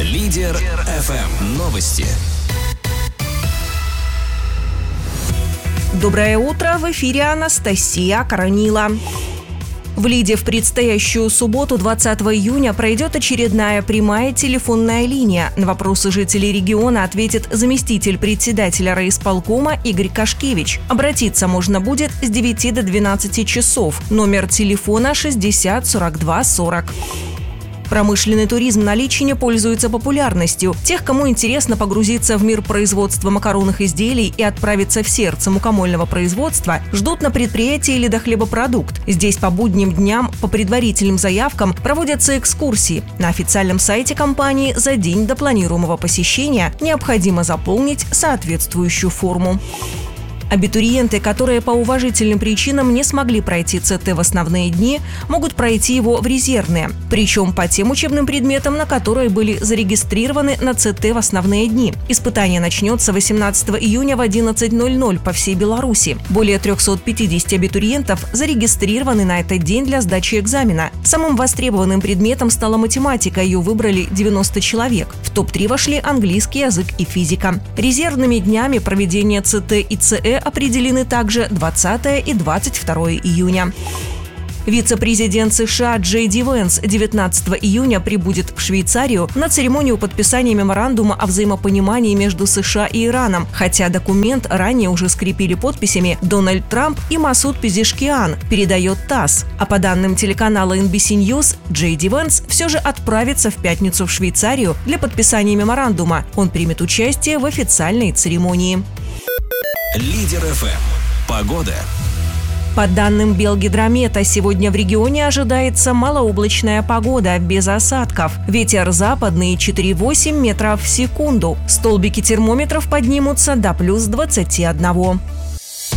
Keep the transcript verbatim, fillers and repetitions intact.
Лидер эф эм. Новости. Доброе утро, в эфире Анастасия Коронила. В Лиде в предстоящую субботу, двадцатого июня, пройдет очередная прямая телефонная линия. На вопросы жителей региона ответит заместитель председателя райисполкома Игорь Кашкевич. Обратиться можно будет с девяти до двенадцати часов. Номер телефона шестьдесят сорок два сорок. Промышленный туризм на Личине пользуется популярностью. Тех, кому интересно погрузиться в мир производства макаронных изделий и отправиться в сердце мукомольного производства, ждут на предприятии «Лидохлебопродукт». Здесь по будним дням по предварительным заявкам проводятся экскурсии. На официальном сайте компании за день до планируемого посещения необходимо заполнить соответствующую форму. Абитуриенты, которые по уважительным причинам не смогли пройти ЦТ в основные дни, могут пройти его в резервные. Причем по тем учебным предметам, на которые были зарегистрированы на ЦТ в основные дни. Испытание начнется восемнадцатого июня в одиннадцать ноль ноль по всей Беларуси. Более трехсот пятидесяти абитуриентов зарегистрированы на этот день для сдачи экзамена. Самым востребованным предметом стала математика, ее выбрали девяносто человек. В топ три вошли английский язык и физика. Резервными днями проведения ЦТ и ЦЭ определены также двадцатого и двадцать второго июня. Вице-президент США Джей Ди Венс девятнадцатого июня прибудет в Швейцарию на церемонию подписания меморандума о взаимопонимании между США и Ираном, хотя документ ранее уже скрепили подписями Дональд Трамп и Масуд Пезешкиан, передает ТАСС. А по данным телеканала эн би си News, Джей Ди Венс все же отправится в пятницу в Швейцарию для подписания меморандума. Он примет участие в официальной церемонии. Лидер эф эм. Погода. По данным Белгидромета, сегодня в регионе ожидается малооблачная погода, без осадков. Ветер западный четыре целых восемь десятых метров в секунду. Столбики термометров поднимутся до плюс двадцати одного.